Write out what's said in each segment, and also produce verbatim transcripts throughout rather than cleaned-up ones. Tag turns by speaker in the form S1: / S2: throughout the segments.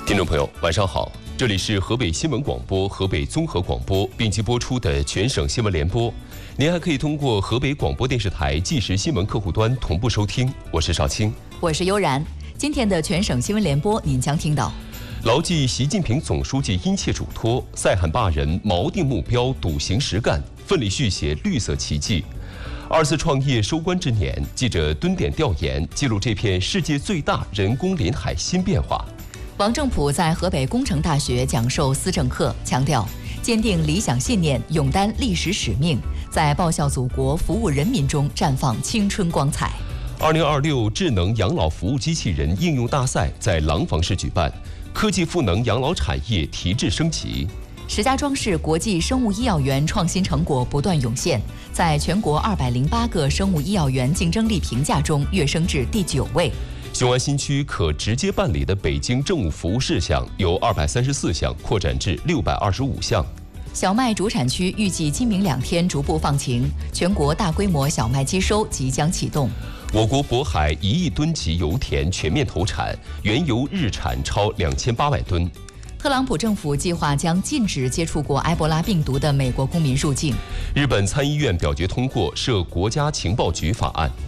S1: 听众朋友，晚上好，这里是河北新闻广播、河北综合广播并机播出的全省新闻联播。您还可以通过河北广播电视台即时新闻客户端同步收听。我是邵青，
S2: 我是悠然。今天的全省新闻联播，您将听到：
S1: 牢记习近平总书记殷切嘱托，塞罕坝人锚定目标，笃行实干，奋力续写绿色奇迹。二次创业收官之年，记者蹲点调研，记录这片世界最大人工林海新变化。
S2: 王正普在河北工程大学讲授思政课，强调坚定理想信念，勇担历史使命，在报效祖国、服务人民中绽放青春光彩。
S1: 二零二六智能养老服务机器人应用大赛在廊坊市举办，科技赋能养老产业提质升级。
S2: 石家庄市国际生物医药园创新成果不断涌现，在全国二百零八个生物医药园竞争力评价中跃升至第九位。
S1: 雄安新区可直接办理的北京政务服务事项由二百三十四项扩展至六百二十五项。
S2: 小麦主产区预计今明两天逐步放晴，全国大规模小麦机收即将启动。
S1: 我国渤海一亿吨级油田全面投产，原油日产超两千八百吨。
S2: 特朗普政府计划将禁止接触过埃博拉病毒的美国公民入境。
S1: 日本参议院表决通过设国家情报局法案。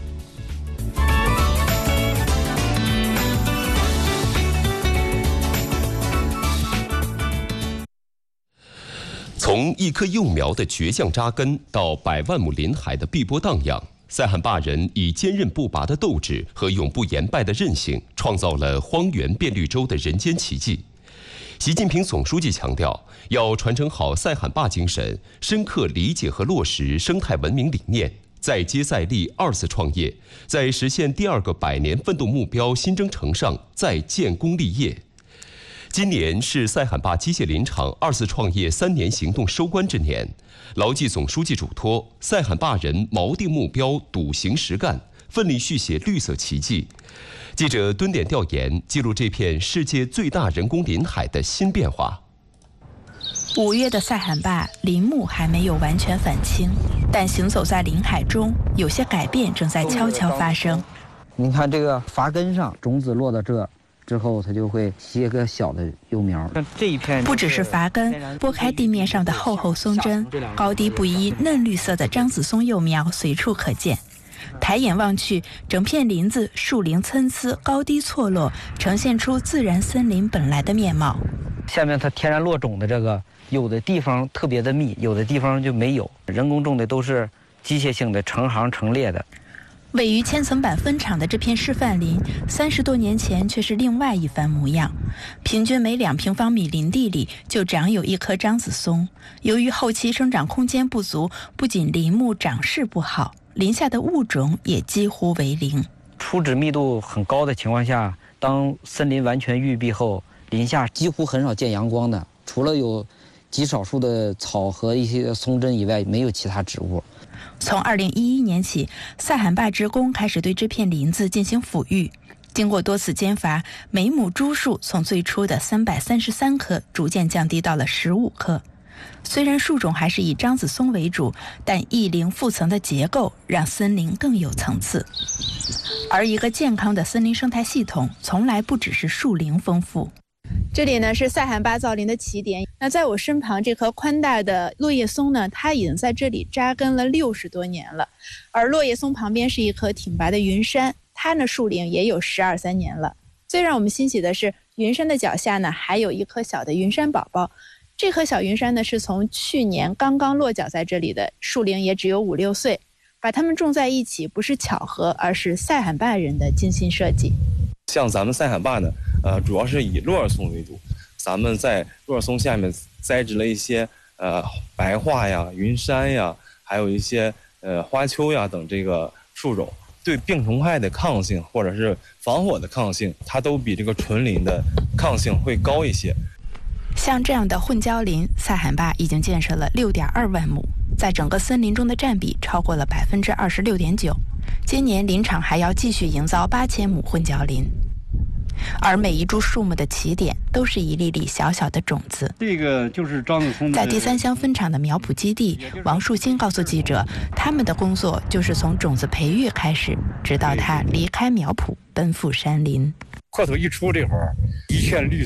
S1: 从一棵幼苗的倔强扎根到百万亩林海的碧波荡漾，塞罕坝人以坚韧不拔的斗志和永不言败的韧性，创造了荒原变绿洲的人间奇迹。习近平总书记强调，要传承好塞罕坝精神，深刻理解和落实生态文明理念，再接再厉，二次创业，在实现第二个百年奋斗目标新征程上再建功立业。今年是塞罕坝机械林场二次创业三年行动收官之年，牢记总书记嘱托，塞罕坝人锚定目标，笃行实干，奋力续写绿色奇迹。记者蹲点调研，记录这片世界最大人工林海的新变化。
S3: 五月的塞罕坝林木还没有完全返青，但行走在林海中，有些改变正在悄悄发生。
S4: 你看这个伐根上，种子落到这之后，它就会结个小的幼苗。
S3: 这一片不只是伐根，拨开地面上的厚厚松针，高低不一、嫩绿色的樟子松幼苗随处可见。抬眼望去，整片林子树龄参差，高低错落，呈现出自然森林本来的面貌。
S4: 下面它天然落种的这个，有的地方特别的密，有的地方就没有。人工种的都是机械性的，成行成列的。
S3: 位于千层板分场的这片示范林，三十多年前却是另外一番模样。平均每两平方米林地里就长有一棵樟子松。由于后期生长空间不足，不仅林木长势不好，林下的物种也几乎为零。
S4: 初植密度很高的情况下，当森林完全郁闭后，林下几乎很少见阳光的，除了有极少数的草和一些松针以外，没有其他植物。
S3: 从二零一一年起，塞罕坝职工开始对这片林子进行抚育。经过多次间伐，每亩株数从最初的三百三十三棵逐渐降低到了十五棵。虽然树种还是以樟子松为主，但异林复层的结构让森林更有层次。而一个健康的森林生态系统，从来不只是树龄丰富。
S5: 这里呢是塞罕坝造林的起点。那在我身旁这棵宽大的落叶松呢，它已经在这里扎根了六十多年了。而落叶松旁边是一棵挺拔的云杉，它呢树龄也有十二三年了。最让我们欣喜的是，云杉的脚下呢还有一颗小的云杉宝宝。这棵小云杉呢是从去年刚刚落脚在这里的，树龄也只有五六岁。把它们种在一起不是巧合，而是塞罕坝人的精心设计。
S6: 像咱们塞罕坝呢，呃，主要是以落叶松为主。咱们在落叶松下面栽植了一些呃白桦呀、云杉呀，还有一些呃花楸呀等这个树种，对病虫害的抗性或者是防火的抗性，它都比这个纯林的抗性会高一些。
S3: 像这样的混交林，塞罕坝已经建设了六点二万亩，在整个森林中的占比超过了百分之二十六点九。今年林场还要继续营造八千亩混交林。而每一株树木的起点都是一粒粒小小的种子。
S7: 这个就是樟子松。
S3: 在第三乡分场的苗圃基地，王树新告诉记者，他们的工作就是从种子培育开始，直到他离开苗圃奔赴山林。
S7: 块头一出，这会儿一片绿